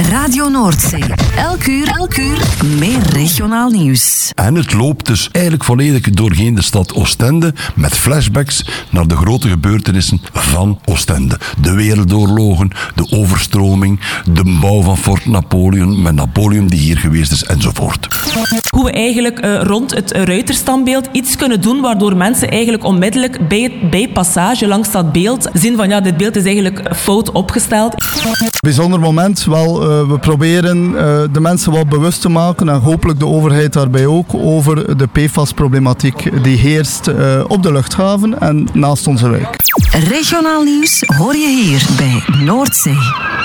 Radio Noordzee. Elk uur meer regionaal nieuws. En het loopt dus eigenlijk volledig doorheen de stad Oostende met flashbacks naar de grote gebeurtenissen van Oostende. De wereldoorlogen, de overstroming, de bouw van Fort Napoleon, met Napoleon die hier geweest is enzovoort. Hoe we eigenlijk rond het ruiterstandbeeld iets kunnen doen waardoor mensen eigenlijk onmiddellijk bij passage langs dat beeld zien van ja, dit beeld is eigenlijk fout opgesteld. Bijzonder moment, we proberen de mensen wat bewust te maken en hopelijk de overheid daarbij ook over de PFAS-problematiek die heerst op de luchthaven en naast onze wijk. Regionaal nieuws hoor je hier bij Noordzee.